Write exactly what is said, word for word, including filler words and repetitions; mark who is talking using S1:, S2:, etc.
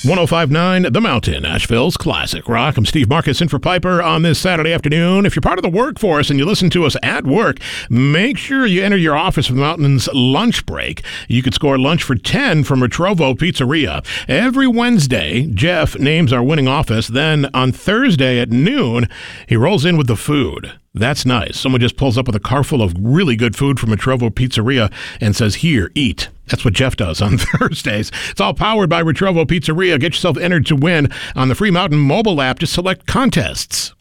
S1: one oh five point nine The Mountain, Asheville's classic rock. I'm Steve Marcus in for Piper on this Saturday afternoon. If you're part of the workforce and you listen to us at work, make sure you enter your office for the Mountain's lunch break. You could score lunch for ten from Retrovo Pizzeria. Every Wednesday, Jeff names our winning office. Then on Thursday at noon, he rolls in with the food. That's nice. Someone just pulls up with a car full of really good food from Retrovo Pizzeria and says, here, eat. That's what Jeff does on Thursdays. It's all powered by Retrovo Pizzeria. Get yourself entered to win on the Free Mountain mobile app. Just select contests.